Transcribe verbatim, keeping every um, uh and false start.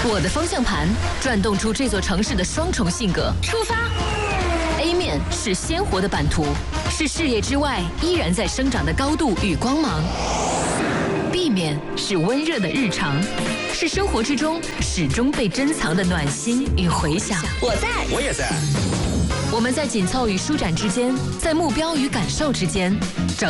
我的方向盘转动出这座城市的双重性格。出发 ！A 面是鲜活的版图，是视野之外依然在生长的高度与光芒。B 面是温热的日常，是生活之中始终被珍藏的暖心与回响。 我在， 我也在。 我们在紧凑与舒展之间，在目标与感受之间，找